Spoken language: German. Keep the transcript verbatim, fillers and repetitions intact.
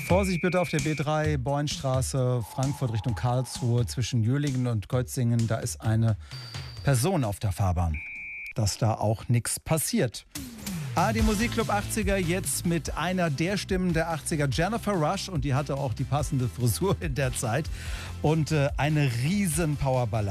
Vorsicht bitte auf der B drei, Bornstraße, Frankfurt Richtung Karlsruhe, zwischen Jölingen und Kötzingen. Da ist eine Person auf der Fahrbahn. Dass da auch nichts passiert. Ah, die Musikclub achtziger jetzt mit einer der Stimmen der achtziger, Jennifer Rush. Und die hatte auch die passende Frisur in der Zeit. Und äh, eine riesen Powerballade.